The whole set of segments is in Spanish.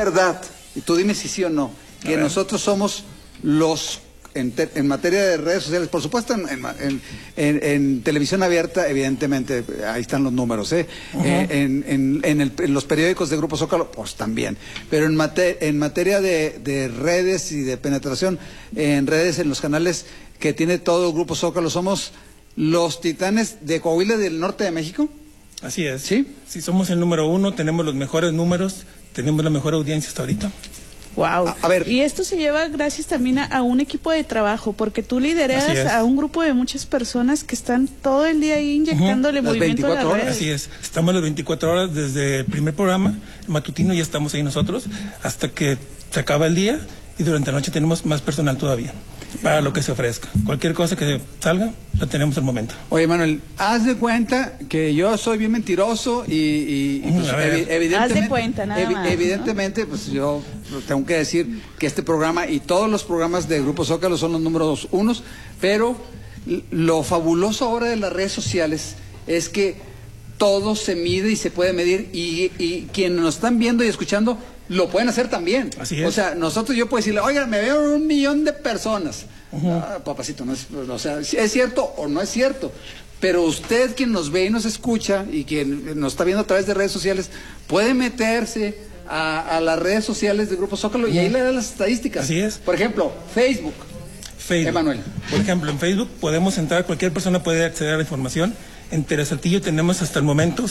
verdad, y tú dime si sí o no, que nosotros somos los, en materia de redes sociales, por supuesto en televisión abierta, evidentemente, ahí están los números, en los periódicos de Grupo Zócalo, pues también, pero en materia de redes y de penetración en redes, en los canales que tiene todo el Grupo Zócalo, somos los titanes de Coahuila del norte de México. Así es. ¿Sí? Sí, somos el número 1, tenemos los mejores números, tenemos la mejor audiencia hasta ahorita. Wow. A ver. Y esto se lleva gracias también a un equipo de trabajo, porque tú lideras a un grupo de muchas personas que están todo el día ahí inyectándole movimiento a las redes. Así es, estamos las 24 horas desde el primer programa, el matutino, ya estamos ahí nosotros, hasta que se acaba el día, y durante la noche tenemos más personal todavía, para lo que se ofrezca. Cualquier cosa que salga, la tenemos al momento. Oye, Manuel, haz de cuenta que yo soy bien mentiroso y pues, evidentemente... Haz de cuenta, nada más, evidentemente, pues yo tengo que decir que este programa y todos los programas de Grupo Zócalo son los números 1, pero lo fabuloso ahora de las redes sociales es que todo se mide y se puede medir, y quienes nos están viendo y escuchando lo pueden hacer también. Así es. O sea, yo puedo decirle, oiga, me veo 1 millón de personas. Papacito, no es, o sea, ¿es cierto o no es cierto? Pero usted, quien nos ve y nos escucha y quien nos está viendo a través de redes sociales, puede meterse a las redes sociales de Grupo Zócalo y ahí le da las estadísticas. Así es. Por ejemplo, Facebook. Emanuel. Por ejemplo, en Facebook podemos entrar, cualquier persona puede acceder a la información. En Telesaltillo tenemos hasta el momento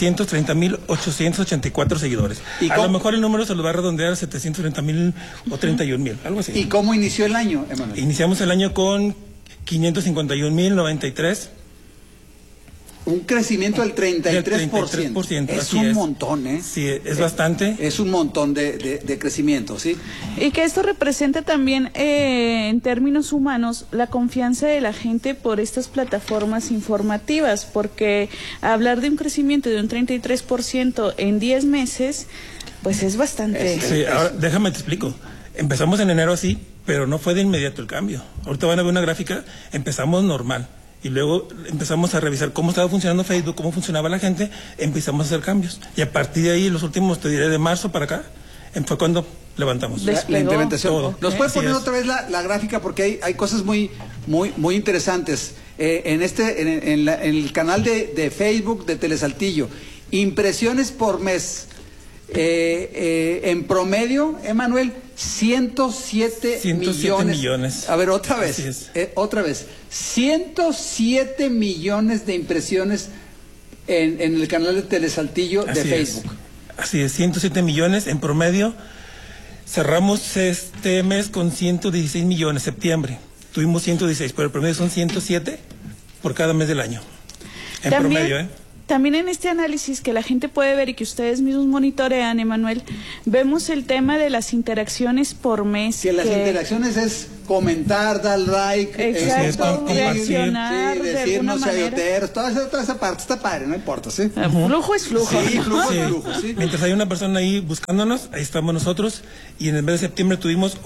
730,884 seguidores. A lo mejor el número se lo va a redondear a 730,000 o 31,000, algo así. ¿Y cómo inició el año, Emanuel? Iniciamos el año con 551,093. Un crecimiento del 33%. Es un montón, ¿eh? Sí, es bastante. Es un montón de crecimiento, ¿sí? Y que esto representa también, en términos humanos, la confianza de la gente por estas plataformas informativas, porque hablar de un crecimiento de un 33% en 10 meses, pues es bastante. Sí, ahora déjame te explico. Empezamos en enero así, pero no fue de inmediato el cambio. Ahorita van a ver una gráfica, empezamos normal. Y luego empezamos a revisar cómo estaba funcionando Facebook, cómo funcionaba la gente, empezamos a hacer cambios. Y a partir de ahí, los últimos, te diré, de marzo para acá, fue cuando levantamos. La implementación. Todo. ¿Nos puedes poner otra vez la gráfica? Porque hay cosas muy interesantes. En el canal de Facebook de Telesaltillo, impresiones por mes. En promedio, Emanuel, 107 millones. A ver, otra vez. Otra vez. 107 millones de impresiones en el canal de Telesaltillo de Facebook. Así es, 107 millones en promedio. Cerramos este mes con 116 millones, septiembre. Tuvimos 116, pero el promedio son 107 por cada mes del año. En promedio, ¿eh? También en este análisis que la gente puede ver y que ustedes mismos monitorean, Emanuel, vemos el tema de las interacciones por mes. Que las interacciones es comentar, dar like, reaccionar, decir no sé, ayoteros, toda esa parte está padre, no importa, ¿sí? Flujo es flujo. Sí, flujo es flujo, sí. Mientras hay una persona ahí buscándonos, ahí estamos nosotros, y en el mes de septiembre tuvimos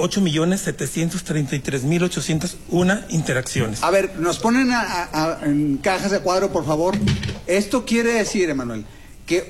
8,733,801 interacciones. A ver, nos ponen en cajas de cuadro, por favor. Esto quiere decir, Emanuel, que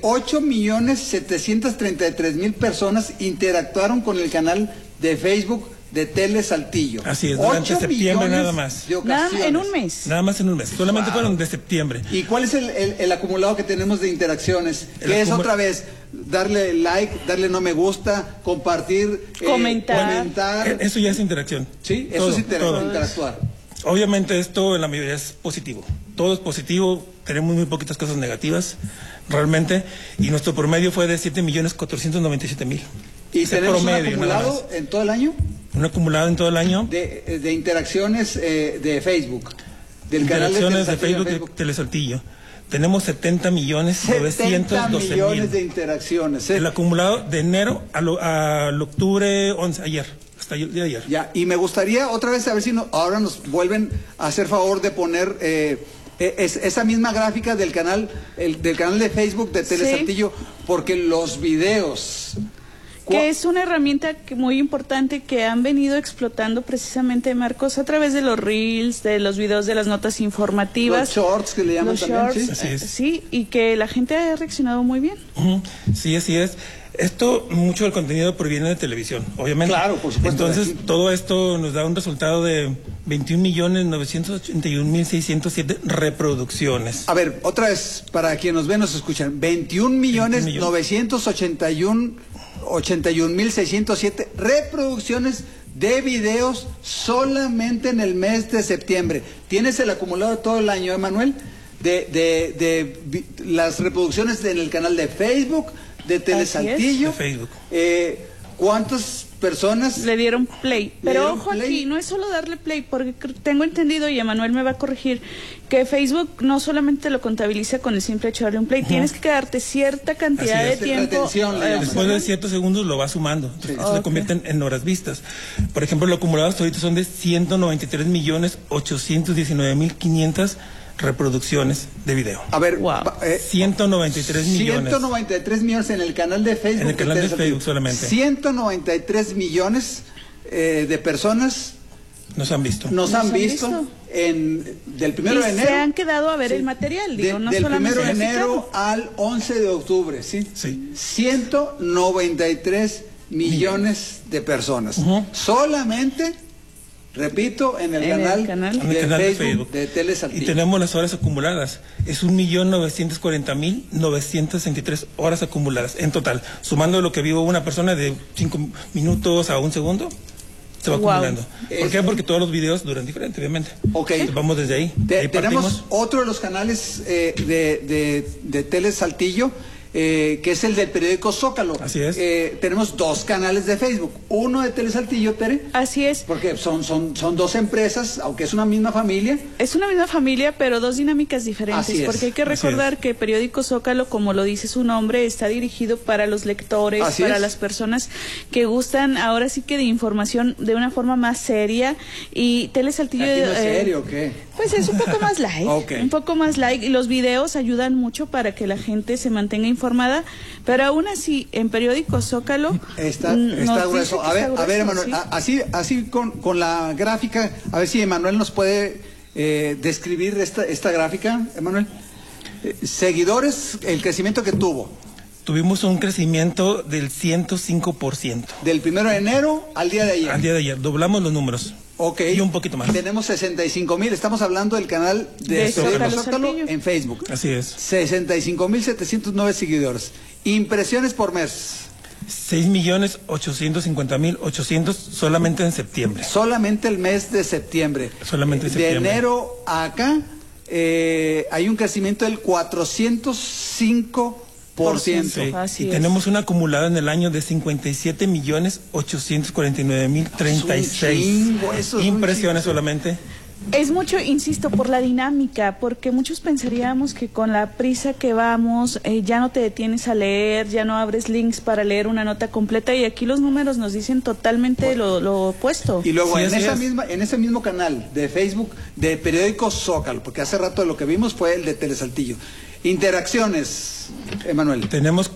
8,733,000 personas interactuaron con el canal de Facebook de Telesaltillo. Así es, durante septiembre nada más. En un mes. Nada más en un mes. Solamente fueron de septiembre. ¿Y cuál es el acumulado que tenemos de interacciones? ¿Qué es otra vez? Darle like, darle no me gusta, compartir, comentar. Eso ya es interacción. Sí, eso es interactuar. Obviamente esto en la mayoría es positivo. Todo es positivo, tenemos muy poquitas cosas negativas, realmente, y nuestro promedio fue de 7,497,000. ¿Y tenemos promedio, un acumulado en todo el año? Un acumulado en todo el año. De interacciones de Facebook. Del interacciones de Facebook Telesaltillo. Tenemos 70,912,000. millones de interacciones. El acumulado de enero al octubre 11, ayer. Hasta el día de ayer. Ya, y me gustaría otra vez saber si ahora nos vuelven a hacer favor de poner esa misma gráfica del canal de Facebook de Telesaltillo, porque los videos... Que es una herramienta muy importante que han venido explotando precisamente, Marcos, a través de los reels, de los videos, de las notas informativas. Los shorts que le llaman también, shorts, ¿sí? Así es. Sí, y que la gente ha reaccionado muy bien. Sí, así es. Esto, mucho del contenido proviene de televisión, obviamente. Claro, por supuesto. Entonces, todo esto nos da un resultado de 21.981.607 reproducciones. A ver, otra vez, para quienes nos ven, nos escuchan, 21.981.607 reproducciones de videos solamente en el mes de septiembre. ¿Tienes el acumulado de todo el año, Manuel? De las reproducciones en el canal de Facebook, de Telesaltillo. De Facebook. ¿Cuántas personas le dieron play? Pero ojo, aquí no es solo darle play, porque tengo entendido, y Emanuel me va a corregir, que Facebook no solamente lo contabiliza con el simple hecho de darle un play, tienes que quedarte cierta cantidad de tiempo. Después de ciertos segundos lo va sumando, entonces eso se convierte en horas vistas. Por ejemplo, lo acumulado hasta ahorita son de 193.819.500 reproducciones de video. A ver, 193 millones. 193 millones en el canal de Facebook. En el canal de Facebook solamente. 193 millones de personas nos han visto. Nos han visto del 1 de enero. Se han quedado a ver el material, digo, no del solamente 1 de enero al 11 de octubre, ¿sí? 193 millones de personas. Solamente, repito, en el canal de Facebook de Telesaltillo. Y tenemos las horas acumuladas. Es 1.940.963 horas acumuladas en total. Sumando lo que vivo una persona de 5 minutos a 1 segundo, se va acumulando. ¿Por qué? Porque todos los videos duran diferente, obviamente. Ok. Entonces, vamos desde ahí. Tenemos otro de los canales de Telesaltillo, que es el del periódico Zócalo. Así es. Tenemos 2 canales de Facebook, uno de Telesaltillo, Tere. Así es. Porque son 2 empresas, aunque es una misma familia. Es una misma familia, pero 2 dinámicas diferentes. Así es. Porque hay que recordar que periódico Zócalo, como lo dice su nombre, está dirigido para los lectores, las personas que gustan ahora sí que de información de una forma más seria. Y Telesaltillo ¿Aquí no es serio o qué? Pues es un poco más light. Un poco más light. Y los videos ayudan mucho para que la gente se mantenga informada, pero aún así en periódico Zócalo está grueso. A ver, Emanuel, ¿sí? así con la gráfica, a ver si Emanuel nos puede describir esta gráfica, Emanuel. Seguidores, el crecimiento que tuvo. Tuvimos un crecimiento del 105%. Del 1 de enero al día de ayer. Al día de ayer, doblamos los números. Ok. Y un poquito más. Tenemos 65,000, estamos hablando del canal de Zócalo en Facebook. Así es. 65,709 seguidores. Impresiones por mes. 6.850.800 solamente en septiembre. Solamente el mes de septiembre. Solamente en septiembre. De enero a acá hay un crecimiento del 405%. Sí. Y tenemos un acumulado en el año de 57.849.036 impresiones solamente. Es mucho, insisto, por la dinámica, porque muchos pensaríamos que con la prisa que vamos, ya no te detienes a leer, ya no abres links para leer una nota completa, y aquí los números nos dicen totalmente lo opuesto. Y luego en ese mismo canal de Facebook de periódico Zócalo, porque hace rato lo que vimos fue el de Telesaltillo. Interacciones, Emanuel. Tenemos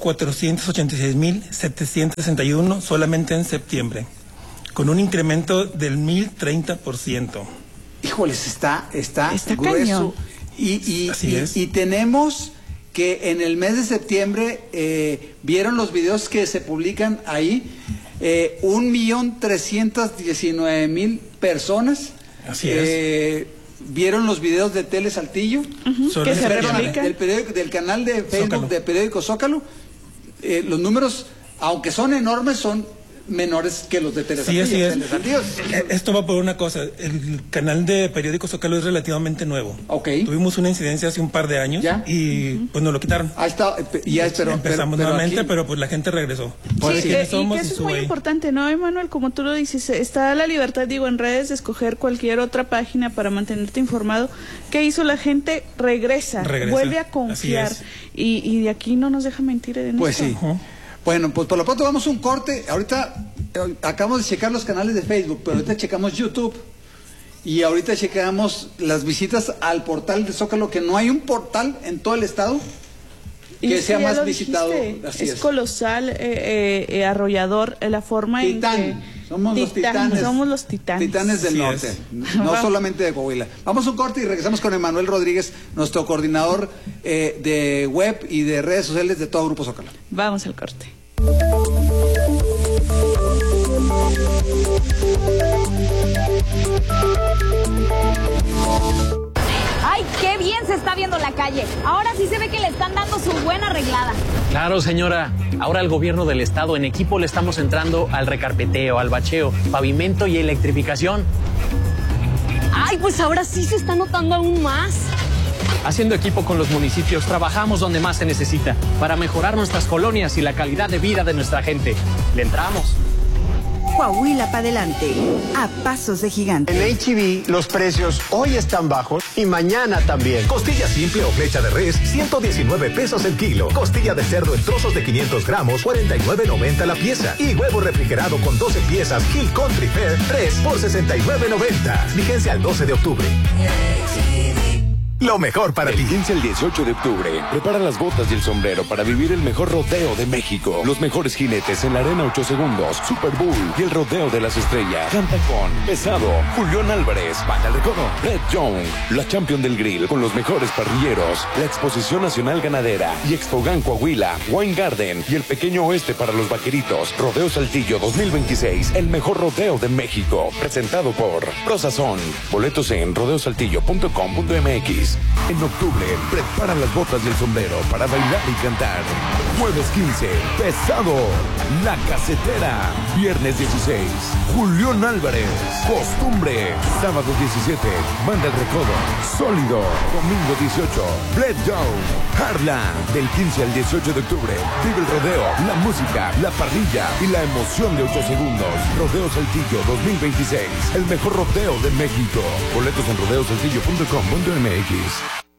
486.761 solamente en septiembre, con un incremento del 1.030%. Híjoles, está grueso. Cañón. Y tenemos que en el mes de septiembre vieron los videos que se publican ahí, 1.319.000 personas. Así es. Vieron los videos de Telesaltillo, que se replican del canal de Facebook Zócalo. De periódico Zócalo. Los números, aunque son enormes, son menores que los de Telesaltillo. Sí, así es. Esto va por una cosa, el canal de periódico Zócalo es relativamente nuevo. Tuvimos una incidencia hace un par de años y pues nos lo quitaron. Ahí está, empezamos nuevamente, pero pues la gente regresó. Y que eso es muy importante, ¿no, Emanuel? Como tú lo dices, está la libertad, digo, en redes de escoger cualquier otra página para mantenerte informado. ¿Qué hizo la gente? Regresa. Vuelve a confiar. Y de aquí no nos deja mentir en pues esto. Sí. Bueno, pues por lo pronto vamos a un corte. Ahorita acabamos de checar los canales de Facebook, pero ahorita checamos YouTube. Y ahorita checamos las visitas al portal de Zócalo, que no hay un portal en todo el estado que sea más visitado. Así es colosal, arrollador, la forma Titán. en que... Somos los titanes. Somos los titanes. Titanes del norte, no solamente de Coahuila. Vamos a un corte y regresamos con Emanuel Rodríguez, nuestro coordinador de web y de redes sociales de todo Grupo Zócalo. Vamos al corte. ¡Ay, qué bien se está viendo la calle! Ahora sí se ve que le están dando su buena arreglada. Claro, señora. Ahora el gobierno del estado en equipo le estamos entrando al recarpeteo, al bacheo, pavimento y electrificación. ¡Ay, pues ahora sí se está notando aún más! Haciendo equipo con los municipios, trabajamos donde más se necesita para mejorar nuestras colonias y la calidad de vida de nuestra gente. Le entramos. Coahuila para adelante, a pasos de gigante. En H-E-B los precios hoy están bajos y mañana también. Costilla simple o flecha de res, 119 pesos el kilo. Costilla de cerdo en trozos de 500 gramos, 49.90 la pieza. Y huevo refrigerado con 12 piezas Hill Country Fair, 3 por 69.90. Vigencia al 12 de octubre. Lo mejor para ti. Vigencia el 18 de octubre. Prepara las botas y el sombrero para vivir el mejor rodeo de México. Los mejores jinetes en la Arena 8 Segundos, Super Bowl y el Rodeo de las Estrellas. Canta con Pesado, Julián Álvarez, Banda El Recodo, Red Young, la Champion del Grill con los mejores parrilleros, la Exposición Nacional Ganadera y Expogan Coahuila, Wine Garden y el Pequeño Oeste para los Vaqueritos. Rodeo Saltillo 2026, el mejor rodeo de México. Presentado por Prosazón. Boletos en rodeosaltillo.com.mx. En octubre, prepara las botas y el sombrero para bailar y cantar. Jueves 15, Pesado, La Casetera. Viernes 16, Julián Álvarez, Costumbre. Sábado 17, Banda El Recodo, Sólido. Domingo 18, Red Young, Harlan. Del 15 al 18 de octubre, vive el rodeo, la música, la parrilla y la emoción de 8 segundos. Rodeo Saltillo 2026, el mejor rodeo de México. Boletos en rodeosaltillo.com.mx.